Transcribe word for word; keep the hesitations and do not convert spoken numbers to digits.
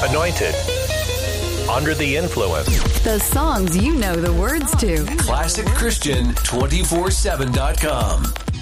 anointed, under the influence. The songs you know the words to. classic christian two four seven dot com.